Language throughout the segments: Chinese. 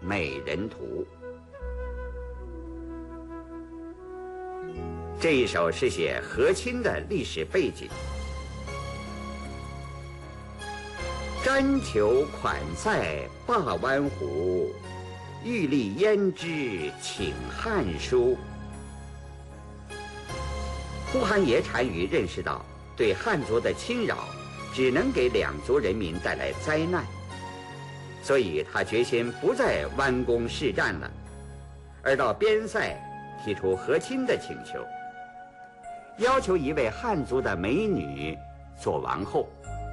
美人图》。这一首是写和亲的历史背景。瞻求款塞灞湾湖，玉立胭脂请汉书。呼韩邪单于认识到，对汉族的侵扰只能给两族人民带来灾难，所以他决心不再弯弓试战了，而到边塞提出和亲的请求，要求一位汉族的美女做王后。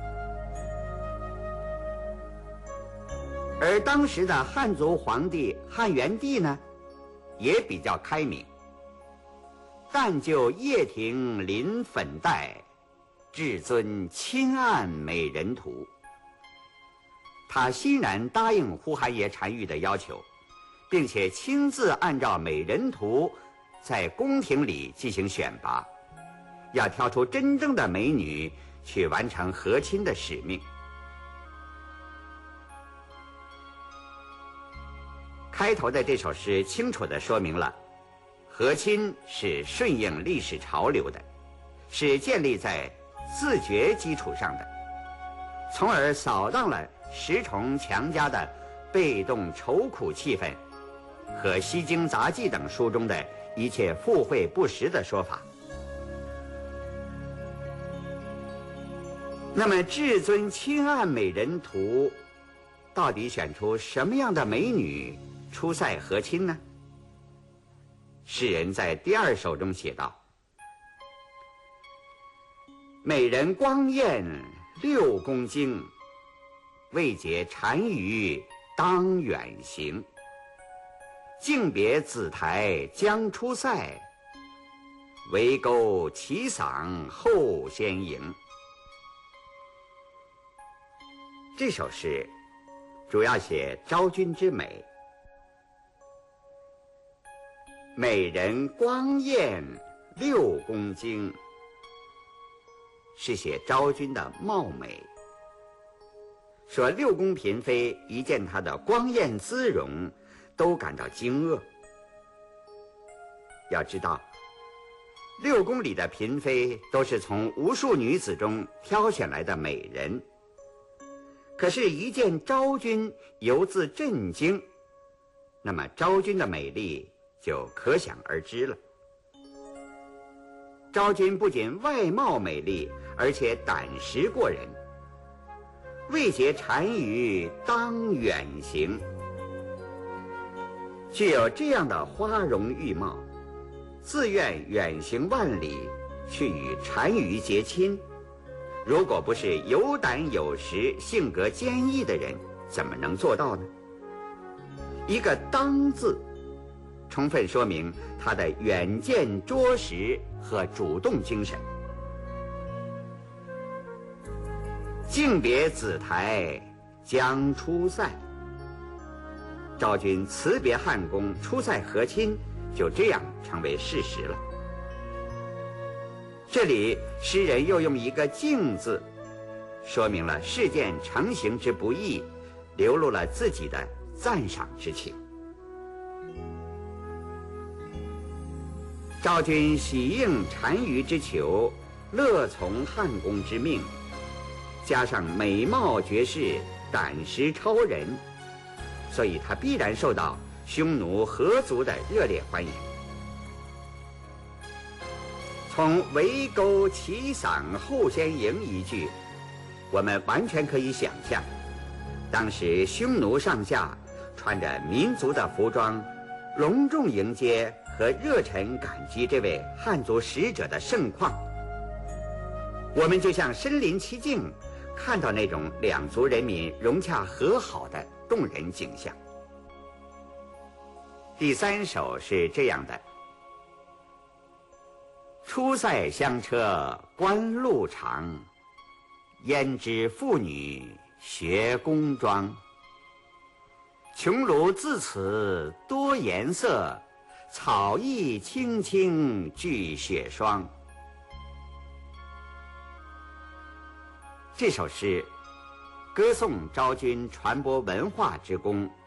而当时的汉族皇帝汉元帝呢，也比较开明。但就掖庭临粉黛，至尊亲按美人图。他欣然答应呼韩邪单于的要求，并且亲自按照美人图在宫廷里进行选拔，要挑出真正的美女去完成和亲的使命。开头的这首诗清楚地说明了，和亲是顺应历史潮流的，是建立在自觉基础上的，从而扫荡了十重强加的被动愁苦气氛和《西京杂记》等书中的一切附会不实的说法。那么至尊亲按美人图到底选出什么样的美女出塞和亲呢？诗人在第二首中写道：美人光艳6公京，未解单于当远行。径别紫台将出塞，围钩齐嗓后先迎。这首诗主要写昭君之美。美人光艳6公京，是写昭君的貌美。说6宫嫔妃一见她的光艳姿容，都感到惊愕。要知道，6宫里的嫔妃都是从无数女子中挑选来的美人，可是一见昭君犹自震惊，那么昭君的美丽就可想而知了。昭君不仅外貌美丽，而且胆识过人。未解单于当远行，具有这样的花容玉貌，自愿远行万里去与单于结亲，如果不是有胆有识、性格坚毅的人，怎么能做到呢？一个当字充分说明他的远见卓识和主动精神。径别紫台将出塞，昭君辞别汉宫出塞和亲，就这样成为事实了。这里诗人又用一个径字，说明了事件成形之不易，流露了自己的赞赏之情。昭君喜应单于之求，乐从汉宫之命，加上美貌绝世、胆识超人，所以她必然受到匈奴何族的热烈欢迎。从围钩齐嗓后先迎一句，我们完全可以想象，当时匈奴上下穿着民族的服装，隆重迎接和热忱感激这位汉族使者的盛况。我们就像身临其境，看到那种两族人民融洽和好的动人景象。第三首是这样的：出塞香车官路长，胭脂妇女学宫妆。琼炉自此多颜色，草艺青青聚雪霜。这首诗歌颂昭君传播文化之功，